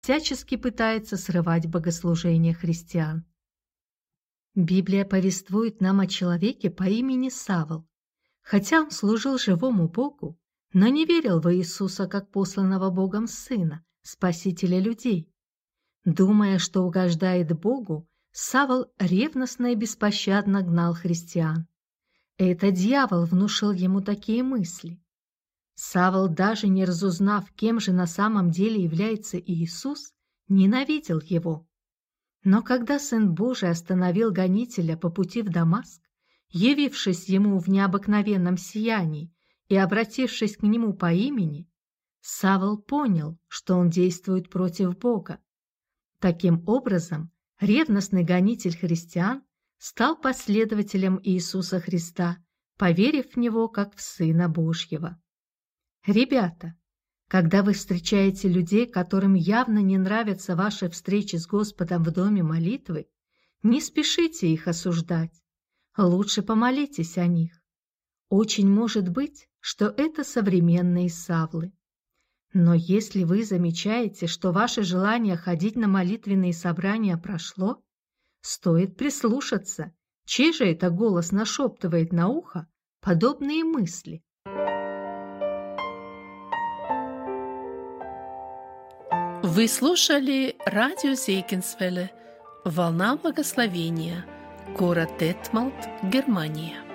всячески пытается срывать богослужение христиан. Библия повествует нам о человеке по имени Савл. Хотя он служил живому Богу, но не верил в Иисуса как посланного Богом Сына, Спасителя людей. Думая, что угождает Богу, Савл ревностно и беспощадно гнал христиан. Это дьявол внушил ему такие мысли. Савл, даже не разузнав, кем же на самом деле является Иисус, ненавидел его. Но когда Сын Божий остановил гонителя по пути в Дамаск, явившись ему в необыкновенном сиянии и обратившись к нему по имени, Савл понял, что он действует против Бога. Таким образом, ревностный гонитель христиан стал последователем Иисуса Христа, поверив в Него как в Сына Божьего. Ребята, когда вы встречаете людей, которым явно не нравятся ваши встречи с Господом в доме молитвы, не спешите их осуждать. Лучше помолитесь о них. Очень может быть, что это современные Савлы. Но если вы замечаете, что ваше желание ходить на молитвенные собрания прошло, стоит прислушаться, чей же это голос нашептывает на ухо подобные мысли. Вы слушали радио Зегенсвелле «Волна благословения», город Детмалт, Германия.